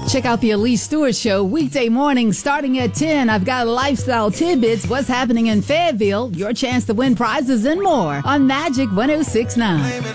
Check out the Elise Stewart Show weekday mornings starting at 10. I've got lifestyle tidbits, what's happening in Fayetteville, your chance to win prizes and more on Magic 106.9.